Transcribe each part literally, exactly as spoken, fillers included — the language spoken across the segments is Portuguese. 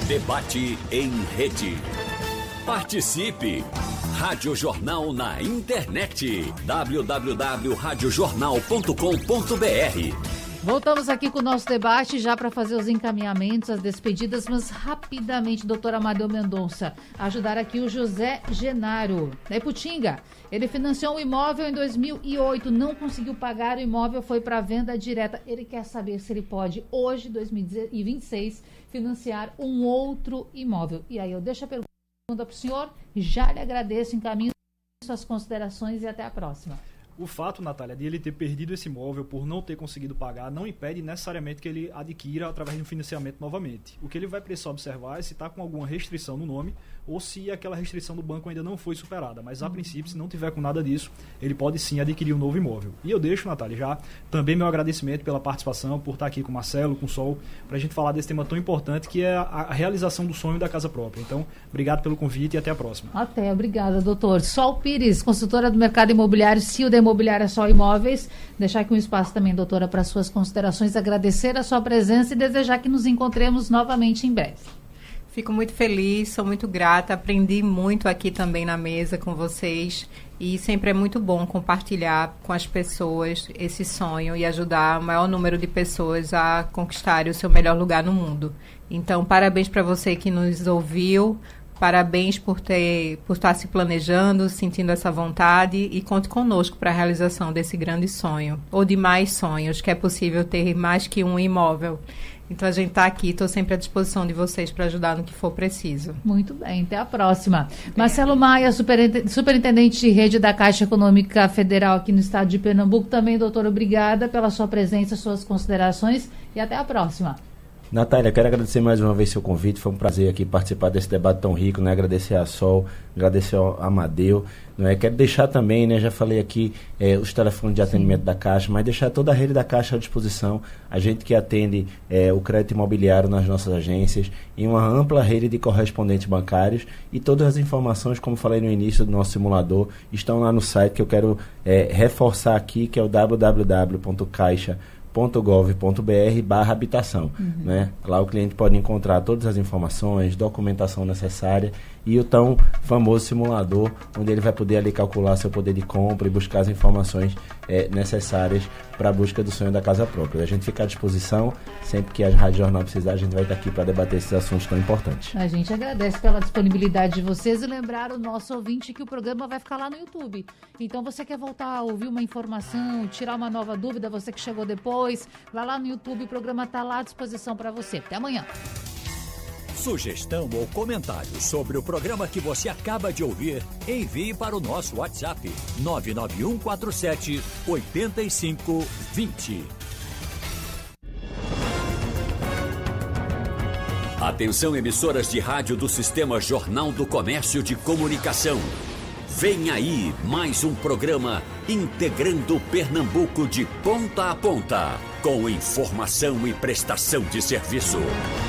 Debate em rede. Participe! Rádio Jornal na internet. w w w ponto rádio jornal ponto com ponto b r. Voltamos aqui com o nosso debate já para fazer os encaminhamentos, as despedidas, mas rapidamente, doutor Amadeu Mendonça, ajudar aqui o José Genaro, da Iputinga. Ele financiou um imóvel em dois mil e oito, não conseguiu pagar, o imóvel foi para venda direta. Ele quer saber se ele pode, hoje, dois mil e vinte e seis, financiar um outro imóvel. E aí eu deixo a pergunta para o senhor, já lhe agradeço, encaminho suas considerações e até a próxima. O fato, Natália, de ele ter perdido esse imóvel por não ter conseguido pagar não impede necessariamente que ele adquira através de um financiamento novamente. O que ele vai precisar observar é se está com alguma restrição no nome ou se aquela restrição do banco ainda não foi superada. Mas, a princípio, se não tiver com nada disso, ele pode sim adquirir um novo imóvel. E eu deixo, Natália, já também meu agradecimento pela participação, por estar aqui com o Marcelo, com o Sol, para a gente falar desse tema tão importante que é a, a realização do sonho da casa própria. Então, obrigado pelo convite e até a próxima. Até, obrigada, doutor. Sol Pires, consultora do mercado imobiliário, C E O da Imobiliária Sol Imóveis. Deixar aqui um espaço também, doutora, para suas considerações, agradecer a sua presença e desejar que nos encontremos novamente em breve. Fico muito feliz, sou muito grata, aprendi muito aqui também na mesa com vocês e sempre é muito bom compartilhar com as pessoas esse sonho e ajudar o maior número de pessoas a conquistarem o seu melhor lugar no mundo. Então, parabéns para você que nos ouviu, parabéns por, ter, por estar se planejando, sentindo essa vontade e conte conosco para a realização desse grande sonho, ou de mais sonhos, que é possível ter mais que um imóvel. Então, a gente está aqui, estou sempre à disposição de vocês para ajudar no que for preciso. Muito bem, até a próxima. Bem, Marcelo Maia, superintendente de rede da Caixa Econômica Federal aqui no estado de Pernambuco. Também, doutor, obrigada pela sua presença, suas considerações e até a próxima. Natália, quero agradecer mais uma vez seu convite, foi um prazer aqui participar desse debate tão rico, né? Agradecer a Sol, agradecer ao Amadeu, não é? Quero deixar também, né? Já falei aqui é, os telefones de atendimento Sim. da Caixa, mas deixar toda a rede da Caixa à disposição, a gente que atende é, o crédito imobiliário nas nossas agências, e uma ampla rede de correspondentes bancários, e todas as informações, como falei no início do nosso simulador, estão lá no site que eu quero é, reforçar aqui, que é o w w w ponto caixa ponto gov ponto b r barra habitação, uhum. né? Lá o cliente pode encontrar todas as informações, documentação necessária e o tão famoso simulador, onde ele vai poder ali calcular seu poder de compra e buscar as informações é, necessárias para a busca do sonho da casa própria. A gente fica à disposição, sempre que a Rádio Jornal precisar, a gente vai estar aqui para debater esses assuntos tão importantes. A gente agradece pela disponibilidade de vocês e lembrar o nosso ouvinte que o programa vai ficar lá no YouTube. Então, você quer voltar a ouvir uma informação, tirar uma nova dúvida, você que chegou depois, vai lá no YouTube, o programa está lá à disposição para você. Até amanhã. Sugestão ou comentário sobre o programa que você acaba de ouvir, envie para o nosso WhatsApp nove nove um quatro sete oito cinco dois zero. Atenção, emissoras de rádio do Sistema Jornal do Comércio de Comunicação. Vem aí mais um programa integrando Pernambuco de ponta a ponta, com informação e prestação de serviço.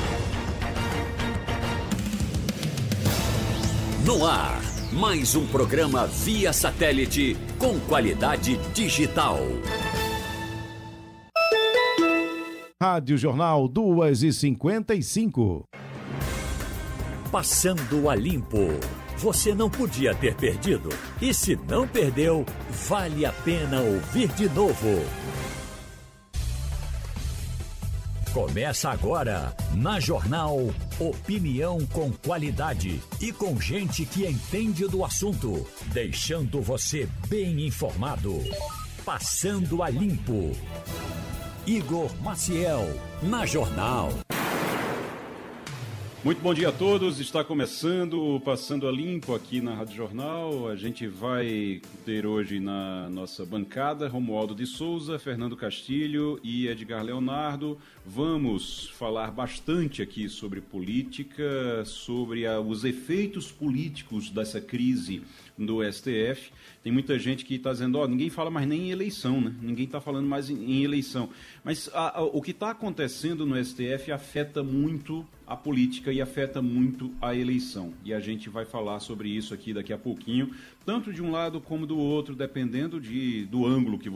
No ar, mais um programa via satélite com qualidade digital. Rádio Jornal duas e cinquenta e cinco. Passando a limpo. Você não podia ter perdido. E se não perdeu, vale a pena ouvir de novo. Começa agora, na Jornal, opinião com qualidade e com gente que entende do assunto, deixando você bem informado. Passando a limpo. Igor Maciel, na Jornal. Muito bom dia a todos, está começando o Passando a Limpo aqui na Rádio Jornal. A gente vai ter hoje na nossa bancada Romualdo de Souza, Fernando Castilho e Edgar Leonardo. Vamos falar bastante aqui sobre política, sobre a, os efeitos políticos dessa crise do S T F. Tem muita gente que está dizendo, ó, oh, ninguém fala mais nem em eleição, né? Ninguém está falando mais em, em eleição. Mas a, a, o que está acontecendo no S T F afeta muito a política e afeta muito a eleição. E a gente vai falar sobre isso aqui daqui a pouquinho, tanto de um lado como do outro, dependendo de, do ângulo que